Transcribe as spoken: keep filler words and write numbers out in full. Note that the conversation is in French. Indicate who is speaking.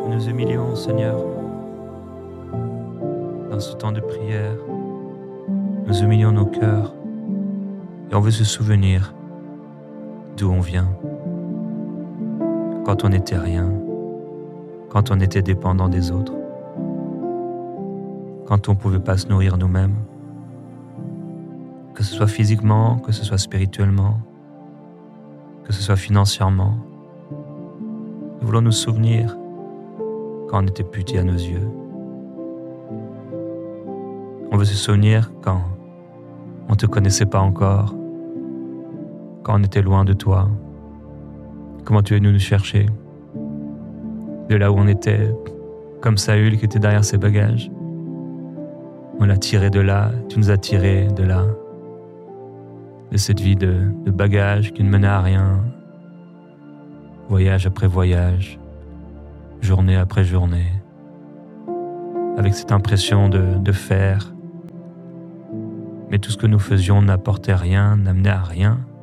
Speaker 1: Nous nous humilions, Seigneur, dans ce temps de prière. Nous humilions nos cœurs et on veut se souvenir d'où on vient. Quand on n'était rien, quand on était dépendant des autres, quand on ne pouvait pas se nourrir nous-mêmes, que ce soit physiquement, que ce soit spirituellement, que ce soit financièrement. Nous voulons nous souvenir quand on était petit à nos yeux. On veut se souvenir quand on ne te connaissait pas encore, quand on était loin de toi, comment tu es venu nous chercher, de là où on était, comme Saül qui était derrière ses bagages. On l'a tiré de là, tu nous as tirés de là, de cette vie de, de bagages qui ne menait à rien, voyage après voyage, journée après journée, avec cette impression de, de faire. Mais tout ce que nous faisions n'apportait rien, n'amenait à rien.